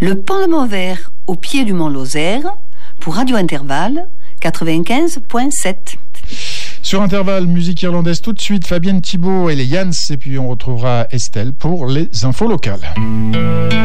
Le Pont de Montvert, au pied du Mont Lozère, pour Radio Intervalle, 95.7. Sur Intervalle, musique irlandaise tout de suite, Fabienne Thibault et les Yans, et puis on retrouvera Estelle pour les infos locales.